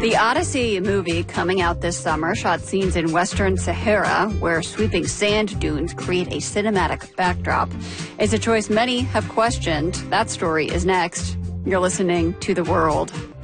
The Odyssey movie coming out this summer shot scenes in Western Sahara where sweeping sand dunes create a cinematic backdrop. It's a choice many have questioned. That story is next. You're listening to The World.